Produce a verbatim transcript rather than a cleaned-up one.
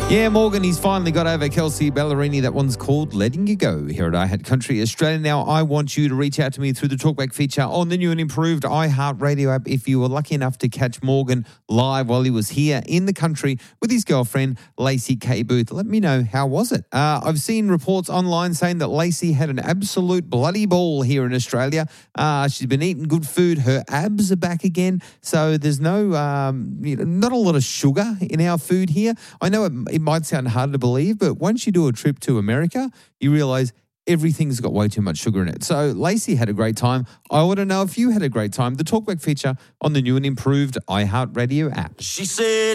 Yeah, Morgan, he's finally got over Kelsey Ballerini. That one's called Letting You Go here at iHeart Country Australia. Now, I want you to reach out to me through the Talkback feature on the new and improved iHeartRadio app if you were lucky enough to catch Morgan live while he was here in the country with his girlfriend, Lacey K. Booth. Let me know, how was it? Uh, I've seen reports online saying that Lacey had an absolute bloody ball here in Australia. Uh, she's been eating good food. Her abs are back again. So there's no, um, you know, not a lot of sugar in our food here. I know it It might sound hard to believe, but once you do a trip to America, you realise everything's got way too much sugar in it. So Lacey had a great time. I want to know if you had a great time. The Talkback feature on the new and improved iHeartRadio app. She said